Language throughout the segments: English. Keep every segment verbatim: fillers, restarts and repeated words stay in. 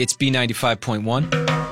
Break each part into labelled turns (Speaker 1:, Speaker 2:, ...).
Speaker 1: It's B ninety-five point one.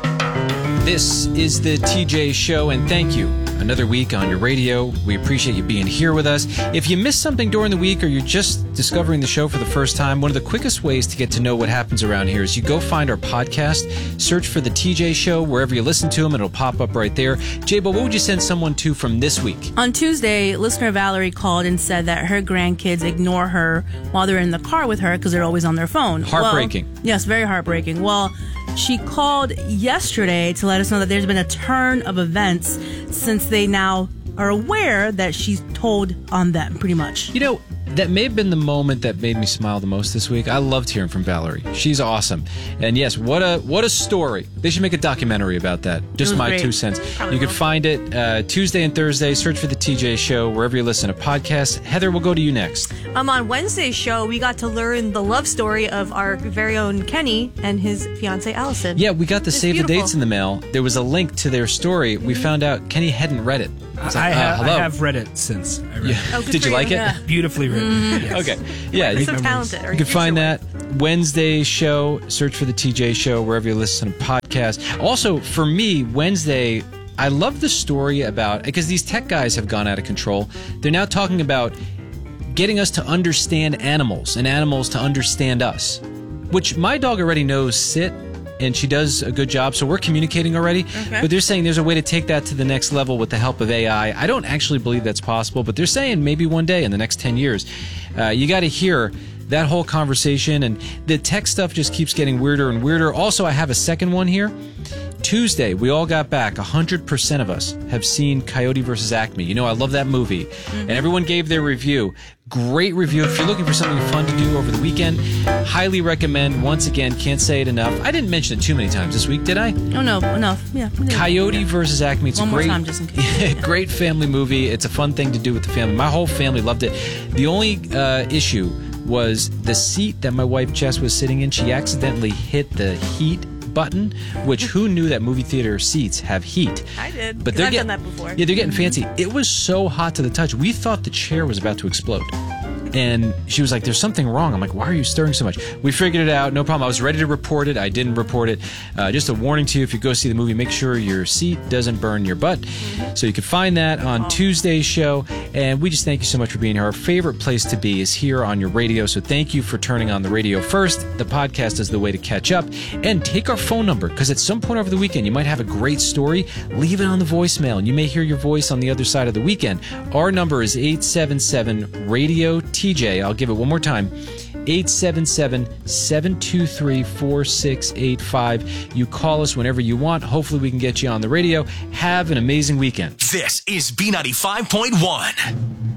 Speaker 1: This is the T J Show, and thank you. Another week on your radio. We appreciate you being here with us. If you missed something during the week or you're just discovering the show for the first time, one of the quickest ways to get to know what happens around here is you go find our podcast, search for the T J Show wherever you listen to them, and it'll pop up right there. Jabo, what would you send someone to from this week?
Speaker 2: On Tuesday, listener Valerie called and said that her grandkids ignore her while they're in the car with her because they're always on their phone.
Speaker 1: Heartbreaking.
Speaker 2: Well, yes, very heartbreaking. Well, she called yesterday to let us know that there's been a turn of events since they now are aware that she's told on them, pretty much.
Speaker 1: You know, that may have been the moment that made me smile the most this week. I loved hearing from Valerie. She's awesome. And yes, what a what a story. They should make a documentary about that. Just my
Speaker 2: great.
Speaker 1: two cents.
Speaker 2: Probably
Speaker 1: you can
Speaker 2: will.
Speaker 1: find it uh, Tuesday and Thursday. Search for the T J Show wherever you listen to podcasts. Heather, we'll go to you next.
Speaker 3: Um, on Wednesday's show, we got to learn the love story of our very own Kenny and his fiancée Allison.
Speaker 1: Yeah, we got the
Speaker 3: It's
Speaker 1: save
Speaker 3: beautiful.
Speaker 1: the dates in the mail. There was a link to their story. We found out Kenny hadn't read it. It's
Speaker 4: I,
Speaker 1: like,
Speaker 4: ha-
Speaker 1: uh, hello.
Speaker 4: I have read it since I read
Speaker 1: Yeah.
Speaker 3: Oh, good
Speaker 1: Did
Speaker 3: for
Speaker 1: you like it?
Speaker 3: Yeah.
Speaker 4: it. Beautifully written. Yes.
Speaker 1: Okay. Yeah,
Speaker 3: You're
Speaker 1: you
Speaker 3: so
Speaker 1: can,
Speaker 3: talented. Or
Speaker 1: you can
Speaker 3: use
Speaker 1: find
Speaker 3: your
Speaker 1: that Wednesday show. Search for the T J Show wherever you listen to podcasts. Also, for me, Wednesday, I love the story about, because these tech guys have gone out of control. They're now talking about getting us to understand animals and animals to understand us, which my dog already knows sit, and she does a good job, so we're communicating already.
Speaker 2: Okay.
Speaker 1: But they're saying there's a way to take that to the next level with the help of A I. I don't actually believe that's possible, but they're saying maybe one day in the next ten years. Uh, you got to hear that whole conversation, and the tech stuff just keeps getting weirder and weirder. Also, I have a second one here. Tuesday, we all got back. one hundred percent of us have seen Coyote versus Acme. You know, I love that movie. Mm-hmm. And everyone gave their review. Great review. If you're looking for something fun to do over the weekend, highly recommend. Once again, can't say it enough. I didn't mention it too many times this week, did I?
Speaker 2: Oh, no, enough. Yeah.
Speaker 1: Coyote
Speaker 2: yeah.
Speaker 1: versus Acme. It's
Speaker 2: One
Speaker 1: a
Speaker 2: more
Speaker 1: great,
Speaker 2: time, just in case.
Speaker 1: great family movie. It's a fun thing to do with the family. My whole family loved it. The only uh, issue was the seat that my wife Jess was sitting in. She accidentally hit the heat button, which who knew that movie theater seats have heat?
Speaker 3: I did.
Speaker 1: But
Speaker 3: 'cause
Speaker 1: they're
Speaker 3: I've
Speaker 1: getting,
Speaker 3: done that before.
Speaker 1: Yeah, they're getting fancy. It was so hot to the touch. We thought the chair was about to explode. And she was like, there's something wrong. I'm like, why are you stirring so much? We figured it out. No problem. I was ready to report it. I didn't report it. Uh, just a warning to you, if you go see the movie, make sure your seat doesn't burn your butt. Mm-hmm. So you can find that on Tuesday's show. And we just thank you so much for being here. Our favorite place to be is here on your radio. So thank you for turning on the radio first. The podcast is the way to catch up. And take our phone number, because at some point over the weekend, you might have a great story. Leave it on the voicemail, and you may hear your voice on the other side of the weekend. Our number is eight seven seven radio T J. I'll give it one more time. eight seven seven, seven two three, four six eight five. You call us whenever you want. Hopefully we can get you on the radio. Have an amazing weekend.
Speaker 5: This is B ninety-five point one.